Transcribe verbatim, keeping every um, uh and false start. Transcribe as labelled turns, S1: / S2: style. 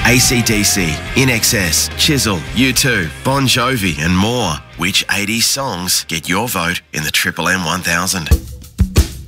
S1: A C D C, In Excess, Chisel, U two, Bon Jovi and more. Which eighties songs get your vote in the Triple M one thousand?